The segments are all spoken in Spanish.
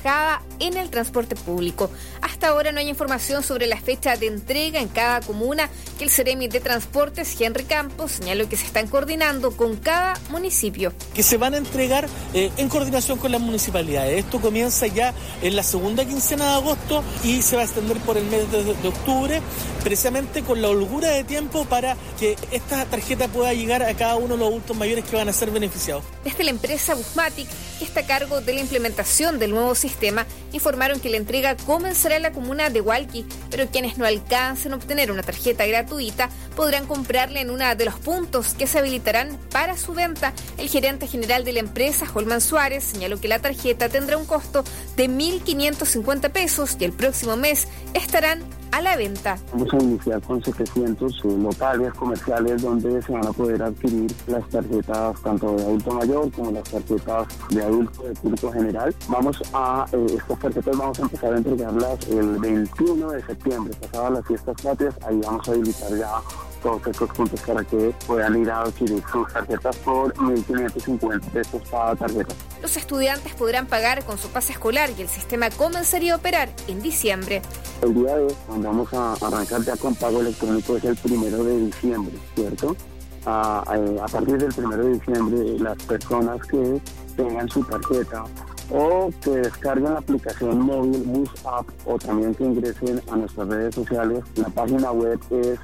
bajada en el transporte público. Hasta ahora no hay información sobre la fecha de entrega en cada comuna, que el Seremi de Transportes, Henry Campos, señaló que se están coordinando con cada municipio. Que se van a entregar en coordinación con las municipalidades. Esto comienza ya en la segunda quincena de agosto y se va a extender por el mes de octubre, precisamente con la holgura de tiempo para que esta tarjeta pueda llegar a cada uno de los adultos mayores que van a ser beneficiados. Desde la empresa Busmatic, que está a cargo de la implementación del nuevo sistema, informaron que la entrega comenzará en la comuna de Hualqui, pero quienes no alcancen a obtener una tarjeta gratuita podrán comprarla en uno de los puntos que se habilitarán para su venta. El gerente general de la empresa, Holman Suárez, señaló que la tarjeta tendrá un costo de 1.550 pesos y el próximo mes estarán a la venta. Vamos a iniciar con 700 locales comerciales donde se van a poder adquirir las tarjetas tanto de adulto mayor como las tarjetas de adulto de público general. Estas tarjetas vamos a empezar a entregarlas el 21 de septiembre, pasadas las fiestas patrias. Ahí vamos a habilitar ya todos estos puntos para que puedan ir a adquirir sus tarjetas por 1.550 pesos cada tarjeta. Los estudiantes podrán pagar con su pase escolar y el sistema comenzaría a operar en diciembre. El día de hoy vamos a arrancar ya con pago electrónico, es el 1 de diciembre, ¿cierto? A partir del 1 de diciembre, las personas que tengan su tarjeta o que descarguen la aplicación móvil Bus App o también que ingresen a nuestras redes sociales. La página web es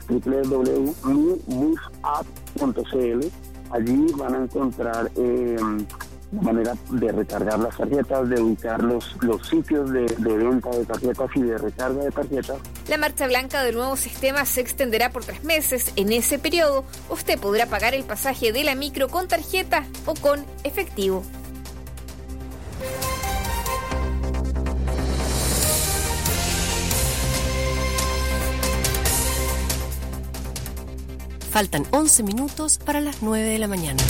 www.busapp.cl. Allí van a encontrar la manera de recargar las tarjetas, de ubicar los sitios de venta de tarjetas y de recarga de tarjetas. La marcha blanca del nuevo sistema se extenderá por 3 meses. En ese periodo, usted podrá pagar el pasaje de la micro con tarjeta o con efectivo. Faltan 11 minutos para las 9 de la mañana.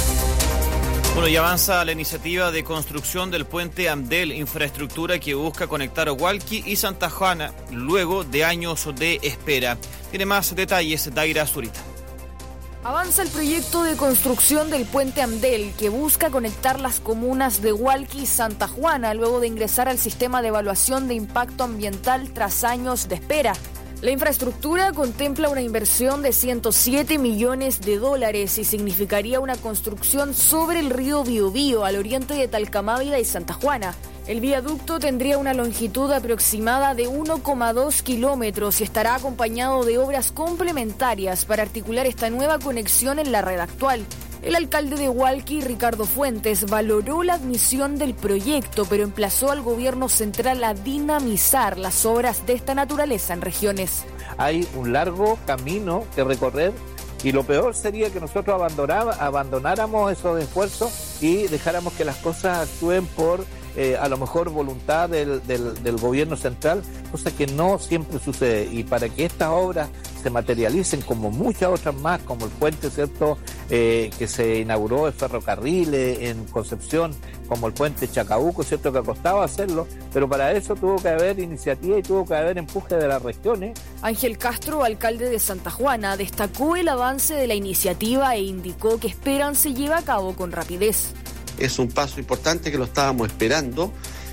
Bueno, y avanza la iniciativa de construcción del puente Amdel, infraestructura que busca conectar Hualqui y Santa Juana luego de años de espera. Tiene más detalles Daira Zurita. Avanza el proyecto de construcción del puente Amdel, que busca conectar las comunas de Hualqui y Santa Juana luego de ingresar al sistema de evaluación de impacto ambiental tras años de espera. La infraestructura contempla una inversión de $107 millones y significaría una construcción sobre el río Biobío al oriente de Talcamávida y Santa Juana. El viaducto tendría una longitud aproximada de 1,2 kilómetros y estará acompañado de obras complementarias para articular esta nueva conexión en la red actual. El alcalde de Hualqui, Ricardo Fuentes, valoró la admisión del proyecto, pero emplazó al gobierno central a dinamizar las obras de esta naturaleza en regiones. Hay un largo camino que recorrer y lo peor sería que nosotros abandonáramos esos esfuerzos y dejáramos que las cosas actúen por a lo mejor voluntad del gobierno central, cosa que no siempre sucede. Y para que estas obras se materialicen, como muchas otras más, como el puente, ¿cierto?, que se inauguró, el ferrocarril en Concepción, como el puente Chacabuco, ¿cierto?, que costaba hacerlo, pero para eso tuvo que haber iniciativa y tuvo que haber empuje de las regiones. Ángel Castro, alcalde de Santa Juana, destacó el avance de la iniciativa e indicó que esperan se lleve a cabo con rapidez. Es un paso importante que lo estábamos esperando,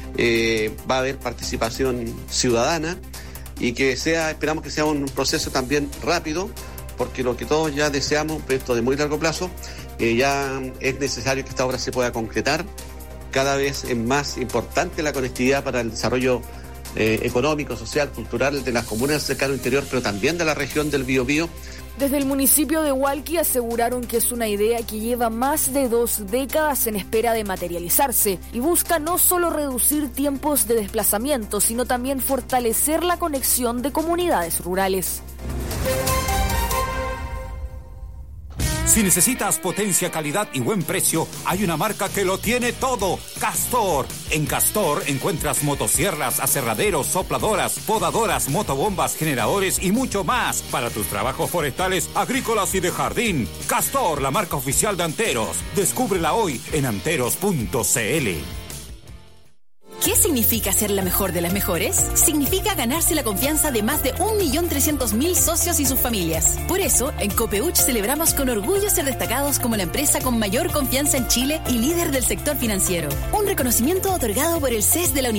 va a haber participación ciudadana y esperamos que sea un proceso también rápido, porque lo que todos ya deseamos, un proyecto de muy largo plazo, ya es necesario que esta obra se pueda concretar. Cada vez es más importante la conectividad para el desarrollo económico, social, cultural de las comunas del cercano interior, pero también de la región del Biobío. Desde el municipio de Hualqui aseguraron que es una idea que lleva más de 2 décadas en espera de materializarse y busca no solo reducir tiempos de desplazamiento, sino también fortalecer la conexión de comunidades rurales. Si necesitas potencia, calidad y buen precio, hay una marca que lo tiene todo: Castor. En Castor encuentras motosierras, aserraderos, sopladoras, podadoras, motobombas, generadores y mucho más para tus trabajos forestales, agrícolas y de jardín. Castor, la marca oficial de Anteros. Descúbrela hoy en anteros.cl. ¿Qué significa ser la mejor de las mejores? Significa ganarse la confianza de más de 1.300.000 socios y sus familias. Por eso, en Copeuch celebramos con orgullo ser destacados como la empresa con mayor confianza en Chile y líder del sector financiero. Un reconocimiento otorgado por el CES de la Universidad